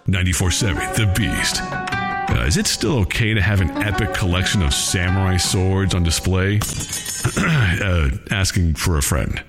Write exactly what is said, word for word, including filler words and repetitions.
ninety-four point seven The Beast. Uh, is it still okay to have an epic collection of samurai swords on display? uh, asking for a friend.